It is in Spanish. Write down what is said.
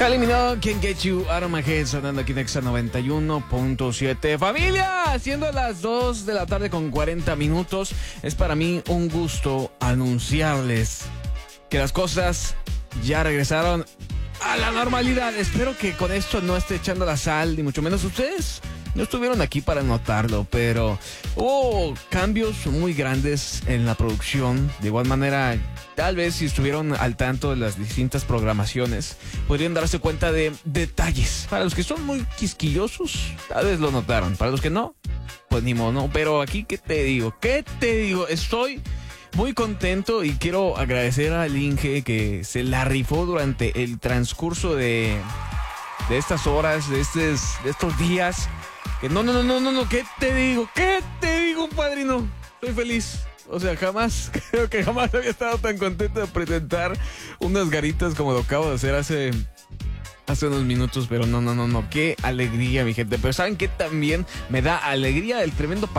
Eliminó Can't Get You Out of My Head, sonando aquí en Exa 91.7. Familia, siendo las 2 de la tarde con 40 minutos, es para mí un gusto anunciarles que las cosas ya regresaron a la normalidad. Espero que con esto no esté echando la sal, ni mucho menos ustedes. No estuvieron aquí para notarlo, pero hubo cambios muy grandes en la producción. De igual manera, tal vez si estuvieron al tanto de las distintas programaciones, podrían darse cuenta de detalles. Para los que son muy quisquillosos, tal vez lo notaron. Para los que no, pues ni modo, ¿no? Pero aquí, ¿qué te digo? Estoy muy contento y quiero agradecer al Inge que se la rifó durante el transcurso de estas horas, de estos días. Que no, ¿qué te digo, padrino? Estoy feliz. O sea, creo que jamás había estado tan contento de presentar unas garitas como lo acabo de hacer hace unos minutos. Pero no, qué alegría, mi gente. Pero ¿saben qué? También me da alegría el tremendo